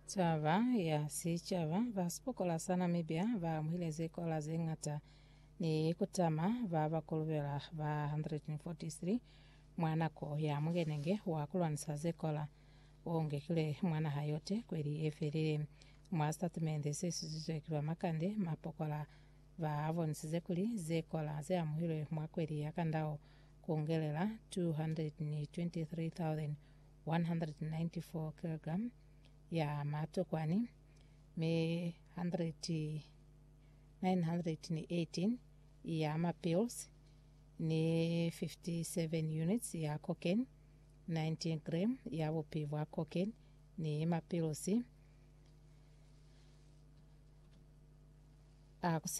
Chava ya si chava vasipokola sa Namibia vamwile zikola zeng'ata ni kutama vavakuluvela va 143 mwanako ya mugenenge wakulwanisa zikola wongekile mwana hayote kweli eferile mwa statement sesizekilwa makande mapokola vaavonisize kuli zikola zeamuhile mwakweli yakandao kuongelela 223,194 kg ya matokwani me 918 ya mapills ni 57 units ya cocaine 19 gram ya upivu wa cocaine ni mapills